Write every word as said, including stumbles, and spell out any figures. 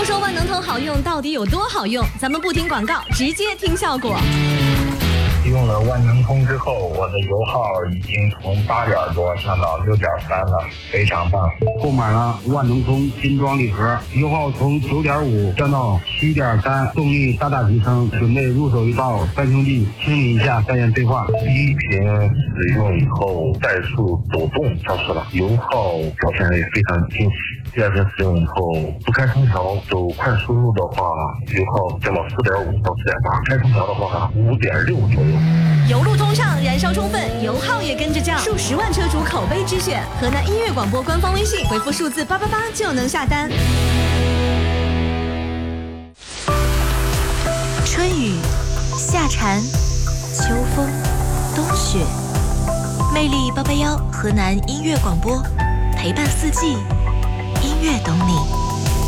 说万能通好用到底有多好用？咱们不听广告，直接听效果。 用了万能通之后，我的油耗已经从八点多降到六点三了，非常棒。 购买了万能通精装礼盒，油耗从九点五降到七点三，动力大大提升。准备入手一套三兄弟清理一下，再验对话。 第一瓶使用以后，怠速抖动消失了，油耗表现也非常惊喜。第二瓶使用以后，不开空调走快输入的话，油耗降到四点五到四点八，开空调的话五点六左右。 油路通畅，燃烧充分，油耗也跟着降，数十万车主口碑之选。河南音乐广播官方微信回复数字八八八就能下单。 春雨、夏蝉、秋风、冬雪，魅力八八幺河南音乐广播，陪伴四季，音乐懂你。